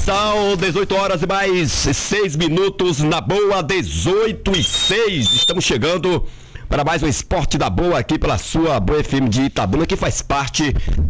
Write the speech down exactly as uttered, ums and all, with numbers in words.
São dezoito horas e mais seis minutos na Boa, dezoito e seis. Estamos chegando para mais um Esporte da Boa aqui pela sua Boa F M de Itabuna, que faz parte